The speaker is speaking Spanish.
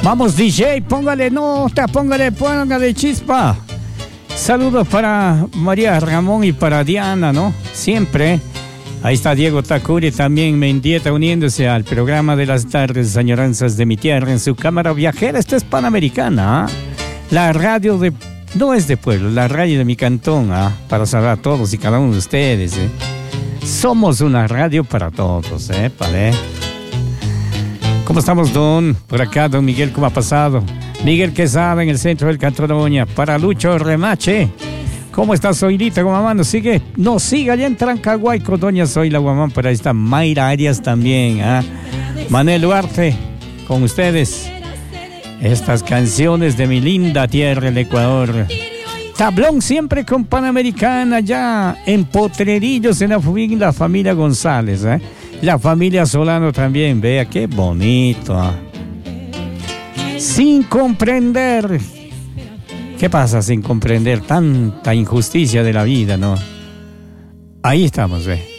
Vamos, DJ, póngale nota, póngale chispa. Saludos para María Ramón y para Diana, ¿no? Siempre. Ahí está Diego Tacuri también, Mendieta, uniéndose al programa de las tardes, añoranzas de mi tierra en su cámara viajera. Esta es Panamericana, ¿eh? La radio de... No es de pueblo, la radio de mi cantón, para saludar a todos y cada uno de ustedes, ¿eh? Somos una radio para todos, ¿vale? ¿Cómo estamos, don? Por acá, don Miguel, ¿cómo ha pasado? Miguel Quesada en el centro del Cantón de Oña. Para Lucho Remache. ¿Cómo está Zoilita Guamán? ¿Nos sigue? No, siga allá en Trancaguay con doña Zoila Guamán. Pero ahí está Mayra Arias también, Manuel Duarte, con ustedes. Estas canciones de mi linda tierra, el Ecuador. Tablón siempre con Panamericana, ya en Potrerillos, en la familia González, La familia Solano también, vea qué bonito. Sin comprender. ¿Qué pasa sin comprender tanta injusticia de la vida, no? Ahí estamos,